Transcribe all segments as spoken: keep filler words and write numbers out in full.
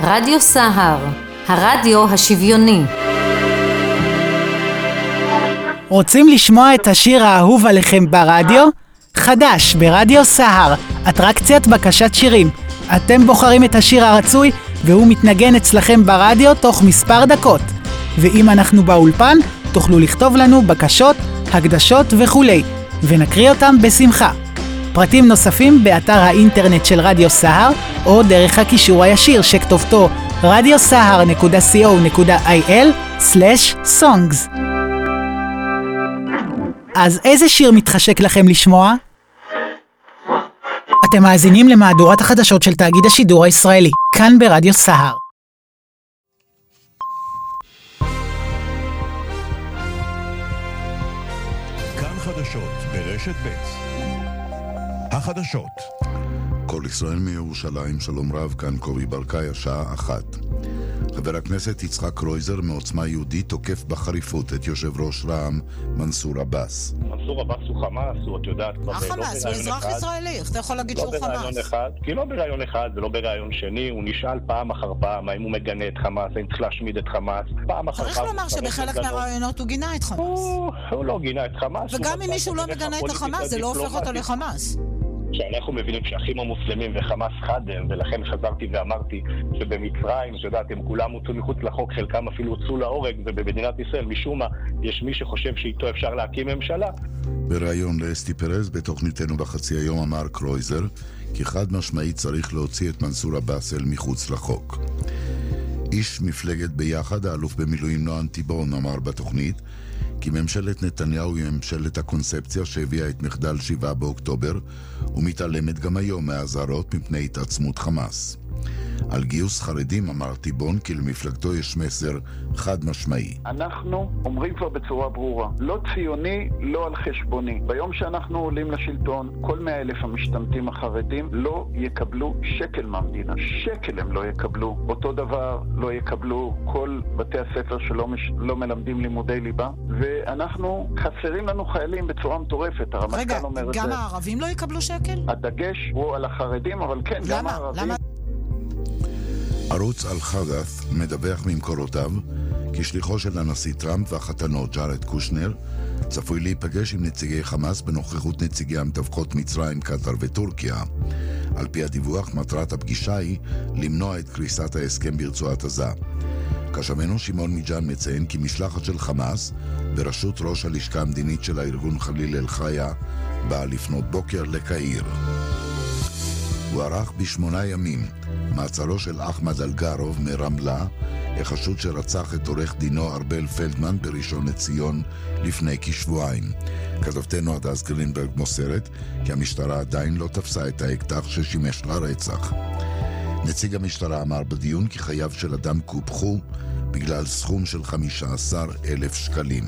רדיו סהר, הרדיו השוויוני. רוצים לשמוע את השיר האהוב עליכם ברדיו? חדש ברדיו סהר, אטרקציית בקשת שירים. אתם בוחרים את השיר הרצוי והוא מתנגן אצלכם ברדיו תוך מספר דקות. ואם אנחנו באולפן, תוכלו לכתוב לנו בקשות, הקדשות וכולי, ונקריא אותם בשמחה. פרטים נוספים באתר האינטרנט של רדיו סהר, או דרך הקישור הישיר שכתובתו רדיו סהר נקודה סי או נקודה איי אל סלש סונגס. אז איזה שיר מתחשק לכם לשמוע? אתם מאזינים למהדורת החדשות של תאגיד השידור הישראלי, כאן ברדיו סהר. כאן חדשות ברשת ב'. החדשות. כל ישראל מירושלים, שלום רב, כאן קובי ברקאי, השעה אחת. חבר הכנסת יצחק קרויזר מעוצמה יהודית תוקף בחריפות את יושב ראש רע"מ מנסור עבאס. מנסור עבאס הוא חמאס, הוא את יודעת... החמאס, הוא אזרח ישראלי, איך אתה יכול להגיד שהוא חמאס? לא ברעיון אחד, כי לא ברעיון אחד ולא ברעיון שני, הוא נשאל פעם אחר פעם האם הוא מגנה את חמאס, האם צריך להשמיד את חמאס, פעם אחר פעם... צריך לומר שבחלק מהרעיונות הוא גינה את חמאס. הוא לא גינה את חמאס. וגם אם מישהו לא מגנה את החמאס, זה לא הופך אותו לחמאס. שאנחנו מבינים שהאחים המוסלמים וחמאס חד הם, ולכן חזרתי ואמרתי שבמצרים, שיודעת, הם כולם הוצאו מחוץ לחוק, חלקם אפילו הוצאו להורג, ובמדינת ישראל משום מה יש מי שחושב שאיתו אפשר להקים ממשלה. בראיון לאסתי פרז בתוכניתנו בחצי היום אמר קרויזר כי חד משמעית צריך להוציא את מנסור עבאס אל מחוץ לחוק. איש מפלגת ביחד, האלוף במילואים נועם טיבון, אמר בתוכנית כי ממשלת נתניהו היא ממשלת הקונספציה שהביאה את מחדל שבעה באוקטובר ומתעלמת גם היום מהאזהרות מפני התעצמות חמאס. על גיוס חרדים אמר טיבון כי למפלגתו יש מסר חד משמעי. אנחנו אומרים כבר בצורה ברורה, לא ציוני, לא על חשבוני. ביום שאנחנו עולים לשלטון, כל מאה אלף המשתמטים החרדים לא יקבלו שקל מהמדינה. שקל הם לא יקבלו. אותו דבר לא יקבלו כל בתי הספר שלא מש... לא מלמדים לימודי ליבה. ואנחנו, חסרים לנו חיילים בצורה מטורפת. רגע, גם הערבים לא יקבלו שקל? הדגש הוא על החרדים, אבל כן, למה? גם הערבים... למה? ערוץ אל-חדת' מדווח ממקורותיו כי שליחו של הנשיא טראמפ והחתנו ג'ארד קושנר צפוי להיפגש עם נציגי חמאס בנוכחות נציגי המתווכות מצרים, קטר וטורקיה. על פי הדיווח, מטרת הפגישה היא למנוע את קריסת ההסכם ברצועת עזה. כשמנו שמעון מיג'אן מציין כי משלחת של חמאס בראשות ראש הלשכה המדינית של הארגון חליל אל-חיה באה לפנות בוקר לקהיר. הוא ערך בשמונה ימים מעצרו של אחמד אלגרוב מרמלה, החשוד שרצח את עורך דינו ארבל פלדמן בראשון לציון לפני כשבועיים. כתבתנו הדס גרינברג מוסרת כי המשטרה עדיין לא תפסה את האקדח ששימש לרצח. נציג המשטרה אמר בדיון כי חייו של אדם קופחו בגלל סכום של חמישה עשר אלף שקלים.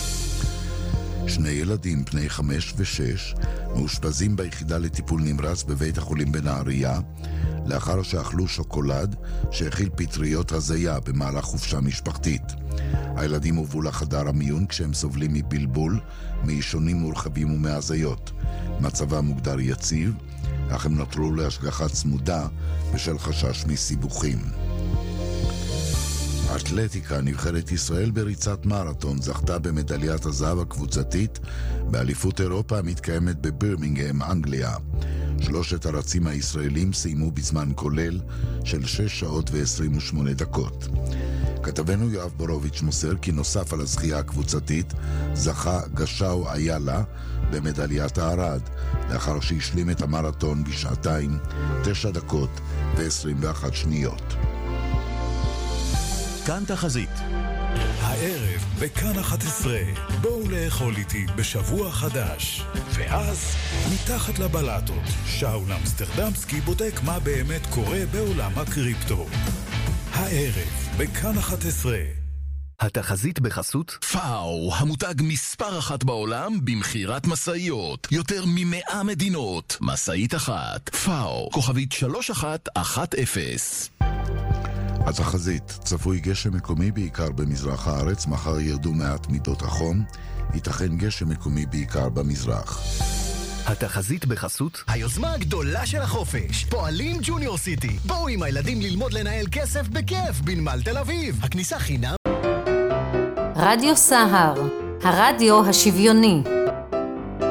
שני ילדים בני חמש ושש מאושפזים ביחידה לטיפול נמרץ בבית החולים בנהריה לאחר שאכלו שוקולד שהכיל פטריות הזיה במהלך חופשה משפחתית. הילדים הובאו לחדר המיון כשהם סובלים מבלבול, מאישונים מורחבים ומהזיות. מצבם מוגדר יציב, אך הם נותרו להשגחה צמודה בשל חשש מסיבוכים. אתלטיקה, נבחרת ישראל בריצת מרתון זכתה במדליית הזהב הקבוצתית באליפות אירופה המתקיימת בבירמינגהם, אנגליה. שלושת הרצים הישראלים סיימו בזמן כולל של שש שעות ועשרים ושמונה דקות. כתבנו יואב בורוביץ' מוסר כי נוסף על הזכייה הקבוצתית זכה גשאו איילה במדליית הארד לאחר שהשלים את המרתון בשעתיים, תשע דקות ועשרים ואחת שניות. כאן תחזית. הערב בכאן אחת עשרה, בואו לאכול איתי בשבוע חדש. ואז מתחת לבלטות, שאול אמסטרדמסקי בודק מה באמת קורה בעולם הקריפטו. הערב בכאן אחת עשרה. התחזית בחסות פאו, המותג מספר אחת בעולם במחירת מסעיות, יותר ממאה מדינות, מסעית אחת. פאו, כוכבית שלוש אחת אחת אפס. התחזית, צפוי גשם מקומי בעיקר במזרח הארץ, מחר ירדו מעט מידות החום, ייתכן גשם מקומי בעיקר במזרח. התחזית בחסות היוזמה הגדולה של החופש, פועלים ג'וניור סיטי. בואו עם הילדים ללמוד לנהל כסף בכיף בנמל תל אביב. הכניסה חינם. רדיו סהר, הרדיו השוויוני.